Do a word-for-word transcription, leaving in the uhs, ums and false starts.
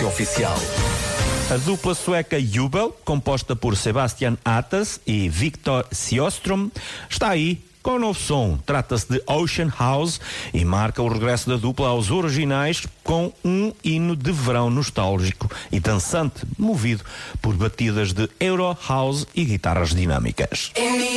Rádio Oficial. A dupla sueca Jubel, composta por Sebastian Atas e Victor Sjöström, está aí com um novo som. Trata-se de Ocean House e marca o regresso da dupla aos originais com um hino de verão nostálgico e dançante, movido por batidas de Euro House e guitarras dinâmicas.